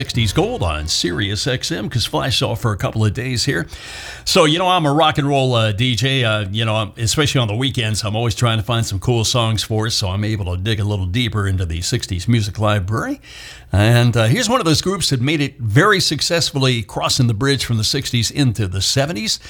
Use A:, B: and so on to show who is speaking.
A: 60s Gold on Sirius XM because Flash off for a couple of days here. So, I'm a rock and roll DJ. Especially on the weekends, I'm always trying to find some cool songs for us, so I'm able to dig a little deeper into the 60s music library. And here's one of those groups that made it very successfully crossing the bridge from the 60s into the 70s.